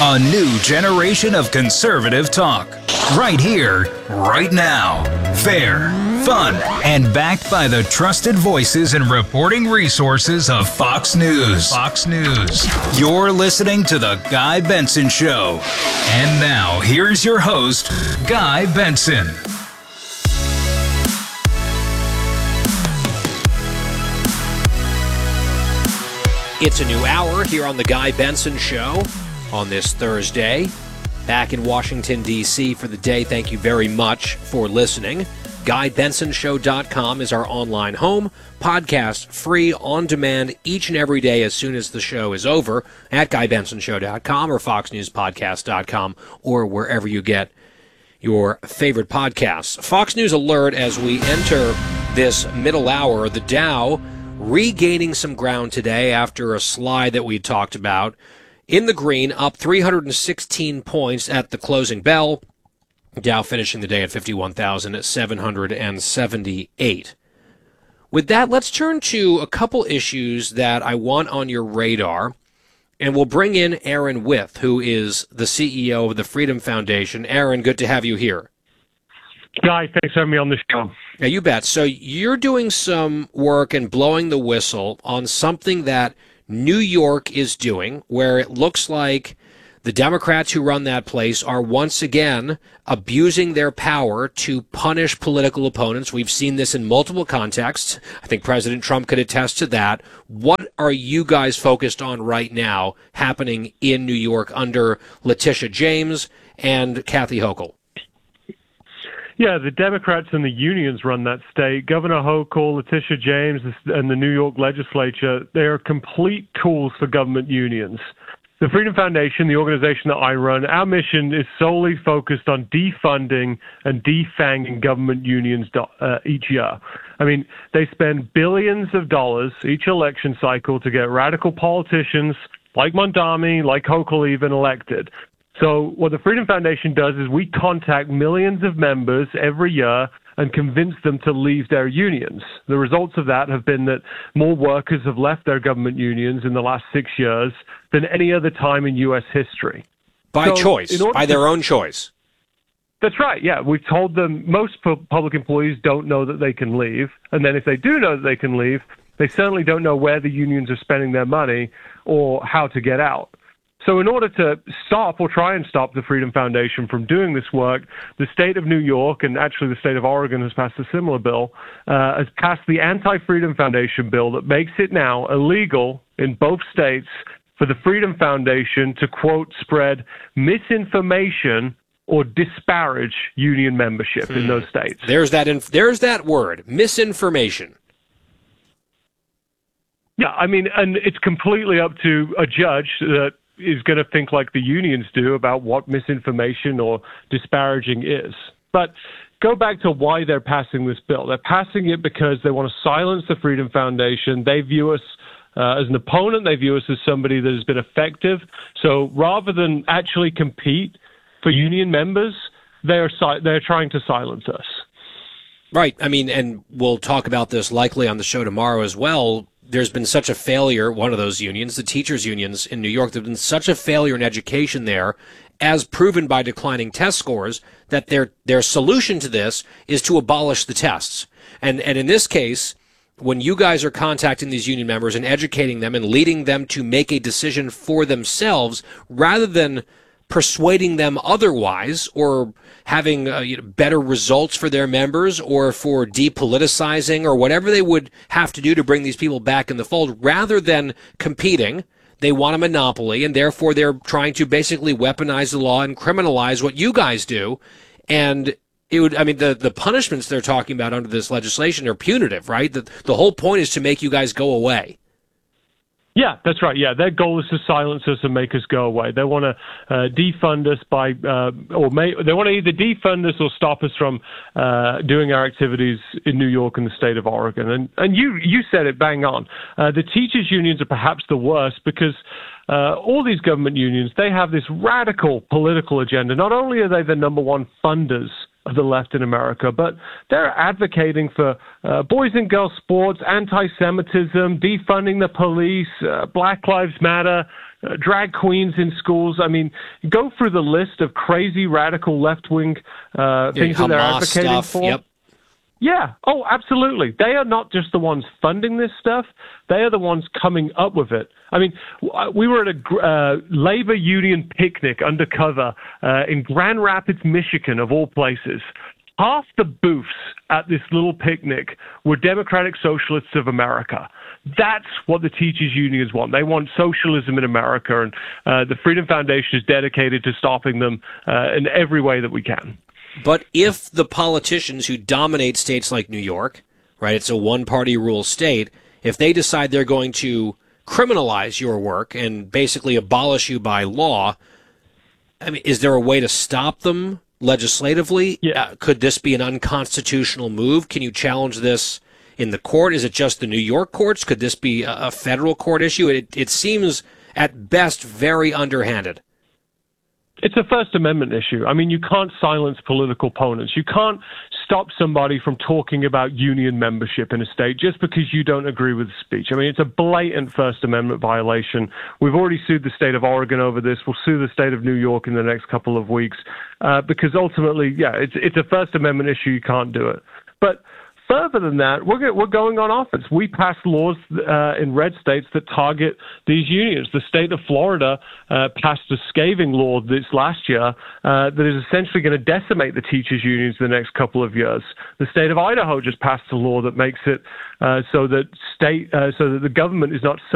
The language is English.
A new generation of conservative talk. Right here, right now. Fair, fun, and backed by the trusted voices and reporting resources of Fox News. Fox News. You're listening to The Guy Benson Show. And now, here's your host, Guy Benson. It's a new hour here on The Guy Benson Show on this Thursday. Back in Washington, D.C. for the day. Thank you very much for listening. GuyBensonShow.com is our online home. Podcast free on demand each and every day as soon as the show is over at GuyBensonShow.com or FoxNewsPodcast.com or wherever you get your favorite podcasts. Fox News alert as we enter this middle hour. The Dow regaining some ground today after a slide that we talked about. In the green, up 316 points at the closing bell. Dow finishing the day at 51,778. With that, let's turn to a couple issues that I want on your radar. And we'll bring in Aaron Wyth, who is the CEO of the Freedom Foundation. Aaron, good to have you here. Guy, thanks for having me on the show. Yeah, you bet. So you're doing some work and blowing the whistle on something that New York is doing, where it looks like the Democrats who run that place are once again abusing their power to punish political opponents. We've seen this in multiple contexts. I think President Trump could attest to that. What are you guys focused on right now happening in New York under Letitia James and Kathy Hochul? Yeah, the Democrats and the unions run that state. Governor Hochul, Letitia James, and the New York legislature, they are complete tools for government unions. The Freedom Foundation, the organization that I run, our mission is solely focused on defunding and defanging government unions each year. I mean, they spend billions of dollars each election cycle to get radical politicians like Mondami, like Hochul even elected. So what the Freedom Foundation does is we contact millions of members every year and convince them to leave their unions. The results of that have been that more workers have left their government unions in the last 6 years than any other time in U.S. history. By choice, by their own choice. That's right, yeah. We've told them most public employees don't know that they can leave. And then if they do know that they can leave, they certainly don't know where the unions are spending their money or how to get out. So in order to stop or try and stop the Freedom Foundation from doing this work, the state of New York, and actually the state of Oregon has passed a similar bill, has passed the Anti-Freedom Foundation bill that makes it now illegal in both states for the Freedom Foundation to, quote, spread misinformation or disparage union membership in those states. There's that word, misinformation. Yeah, I mean, and it's completely up to a judge that is going to think like the unions do about what misinformation or disparaging is. But go back to why they're passing this bill. They're passing it because they want to silence the Freedom Foundation. They view us as an opponent. They view us as somebody that has been effective. So rather than actually compete for union members, they're trying to silence us. Right. I mean, and we'll talk about this likely on the show tomorrow as well. There's been such a failure, one of those unions, the teachers' unions in New York, there's been such a failure in education there, as proven by declining test scores, that their solution to this is to abolish the tests. And in this case, when you guys are contacting these union members and educating them and leading them to make a decision for themselves, rather than persuading them otherwise or having better results for their members or for depoliticizing or whatever they would have to do to bring these people back in the fold, rather than competing, they want a monopoly, and therefore they're trying to basically weaponize the law and criminalize what you guys do. And it would, I mean, the punishments they're talking about under this legislation are punitive, right? The whole point is to make you guys go away. Yeah, that's right. Yeah, their goal is to silence us and make us go away. They want to defund us they want to either defund us or stop us from doing our activities in New York and the state of Oregon. And you said it bang on. The teachers' unions are perhaps the worst because all these government unions, they have this radical political agenda. Not only are they the number one funders of the left in America, but they're advocating for boys and girls sports, anti-Semitism, defunding the police, Black Lives Matter, drag queens in schools. I mean, go through the list of crazy radical left-wing things that they're advocating stuff. for. Yep. Yeah. Oh, absolutely. They are not just the ones funding this stuff. They are the ones coming up with it. I mean, we were at a labor union picnic undercover in Grand Rapids, Michigan, of all places. Half the booths at this little picnic were Democratic Socialists of America. That's what the teachers' unions want. They want socialism in America, and the Freedom Foundation is dedicated to stopping them in every way that we can. But if the politicians who dominate states like New York, right, it's a one-party rule state, if they decide they're going to criminalize your work and basically abolish you by law, I mean, is there a way to stop them legislatively? Yeah. Could this be an unconstitutional move? Can you challenge this in the court? Is it just the New York courts? Could this be a federal court issue? It seems at best very underhanded. It's a First Amendment issue. I mean, you can't silence political opponents. You can't stop somebody from talking about union membership in a state just because you don't agree with the speech. I mean, it's a blatant First Amendment violation. We've already sued the state of Oregon over this. We'll sue the state of New York in the next couple of weeks because ultimately, yeah, it's a First Amendment issue. You can't do it. But further than that, we're going on offense. We passed laws in red states that target these unions. The state of Florida passed a scathing law this last year that is essentially going to decimate the teachers' unions in the next couple of years. The state of Idaho just passed a law that makes it so that the government is not